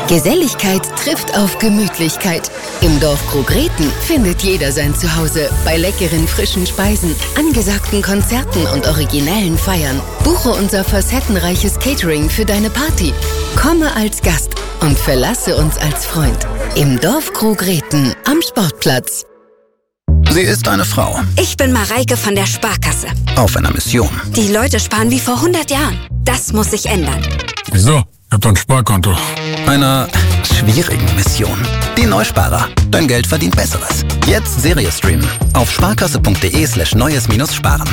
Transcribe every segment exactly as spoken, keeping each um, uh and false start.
Geselligkeit trifft auf Gemütlichkeit. Im Dorfkrug Reten findet jeder sein Zuhause. Bei leckeren, frischen Speisen, angesagten Konzerten und originellen Feiern. Buche unser facettenreiches Catering für deine Party. Komme als Gast und verlasse uns als Freund. Im Dorfkrug Reten am Sportplatz. Sie ist eine Frau. Ich bin Mareike von der Sparkasse. Auf einer Mission. Die Leute sparen wie vor hundert Jahren. Das muss sich ändern. Wieso? Ich hab doch ein Sparkonto. Einer schwierigen Mission. Die Neusparer. Dein Geld verdient Besseres. Jetzt Serie streamen. Auf sparkasse.de slash neues minus sparen.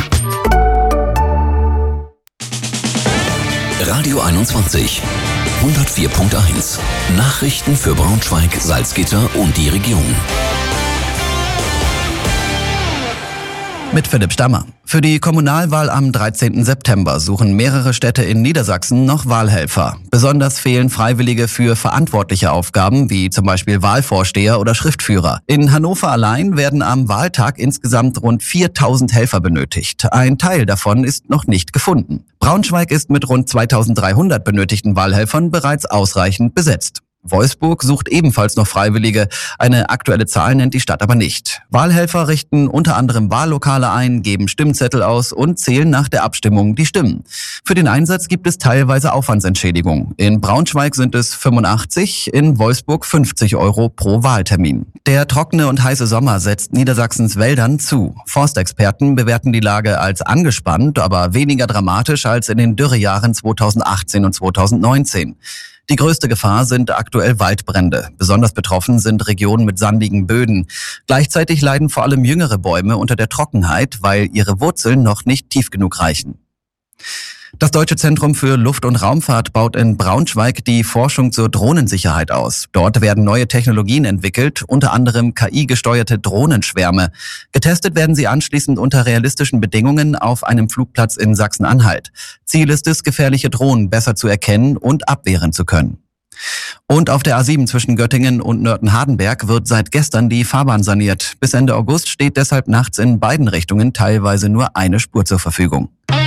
Radio einundzwanzig. hundertvier Komma eins. Nachrichten für Braunschweig, Salzgitter und die Region. Mit Philipp Stammer. Für die Kommunalwahl am dreizehnten September suchen mehrere Städte in Niedersachsen noch Wahlhelfer. Besonders fehlen Freiwillige für verantwortliche Aufgaben, wie zum Beispiel Wahlvorsteher oder Schriftführer. In Hannover allein werden am Wahltag insgesamt rund viertausend Helfer benötigt. Ein Teil davon ist noch nicht gefunden. Braunschweig ist mit rund zweitausenddreihundert benötigten Wahlhelfern bereits ausreichend besetzt. Wolfsburg sucht ebenfalls noch Freiwillige. Eine aktuelle Zahl nennt die Stadt aber nicht. Wahlhelfer richten unter anderem Wahllokale ein, geben Stimmzettel aus und zählen nach der Abstimmung die Stimmen. Für den Einsatz gibt es teilweise Aufwandsentschädigung. In Braunschweig sind es fünfundachtzig, in Wolfsburg fünfzig Euro pro Wahltermin. Der trockene und heiße Sommer setzt Niedersachsens Wäldern zu. Forstexperten bewerten die Lage als angespannt, aber weniger dramatisch als in den Dürrejahren zweitausendachtzehn und zweitausendneunzehn. Die größte Gefahr sind aktuell Waldbrände. Besonders betroffen sind Regionen mit sandigen Böden. Gleichzeitig leiden vor allem jüngere Bäume unter der Trockenheit, weil ihre Wurzeln noch nicht tief genug reichen. Das Deutsche Zentrum für Luft- und Raumfahrt baut in Braunschweig die Forschung zur Drohnensicherheit aus. Dort werden neue Technologien entwickelt, unter anderem K I-gesteuerte Drohnenschwärme. Getestet werden sie anschließend unter realistischen Bedingungen auf einem Flugplatz in Sachsen-Anhalt. Ziel ist es, gefährliche Drohnen besser zu erkennen und abwehren zu können. Und auf der A sieben zwischen Göttingen und Nörten-Hardenberg wird seit gestern die Fahrbahn saniert. Bis Ende August steht deshalb nachts in beiden Richtungen teilweise nur eine Spur zur Verfügung.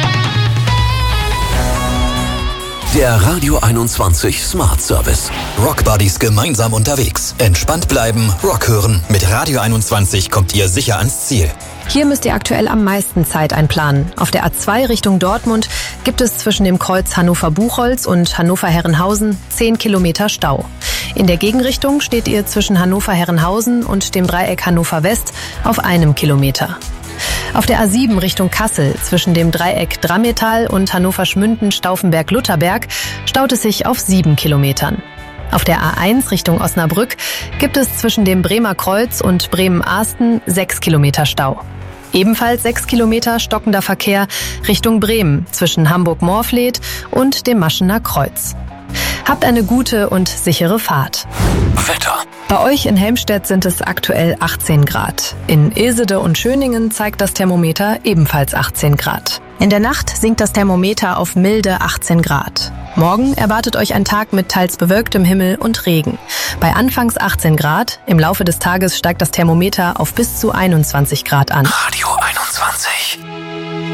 Der Radio einundzwanzig Smart Service. Rock Buddies gemeinsam unterwegs. Entspannt bleiben, Rock hören. Mit Radio einundzwanzig kommt ihr sicher ans Ziel. Hier müsst ihr aktuell am meisten Zeit einplanen. Auf der A zwei Richtung Dortmund gibt es zwischen dem Kreuz Hannover-Buchholz und Hannover-Herrenhausen zehn Kilometer Stau. In der Gegenrichtung steht ihr zwischen Hannover-Herrenhausen und dem Dreieck Hannover-West auf einem Kilometer. Auf der A sieben Richtung Kassel zwischen dem Dreieck Drammetal und Hannover-Schmünden-Stauffenberg-Lutherberg staut es sich auf sieben Kilometern. Auf der A eins Richtung Osnabrück gibt es zwischen dem Bremer Kreuz und Bremen-Ahsten sechs Kilometer Stau. Ebenfalls sechs Kilometer stockender Verkehr Richtung Bremen zwischen Hamburg-Morfleet und dem Maschener Kreuz. Habt eine gute und sichere Fahrt. Wetter. Bei euch in Helmstedt sind es aktuell achtzehn Grad. In Ilsede und Schöningen zeigt das Thermometer ebenfalls achtzehn Grad. In der Nacht sinkt das Thermometer auf milde achtzehn Grad. Morgen erwartet euch ein Tag mit teils bewölktem Himmel und Regen. Bei anfangs achtzehn Grad, im Laufe des Tages steigt das Thermometer auf bis zu einundzwanzig Grad an. Radio einundzwanzig.